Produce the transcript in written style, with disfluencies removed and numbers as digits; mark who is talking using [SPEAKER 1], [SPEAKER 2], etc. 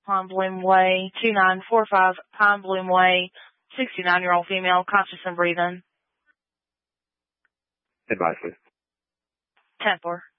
[SPEAKER 1] Pine Bloom Way, 2945 Pine Bloom Way, 69-year-old female, conscious and breathing.
[SPEAKER 2] Advice, please.
[SPEAKER 1] 10-4.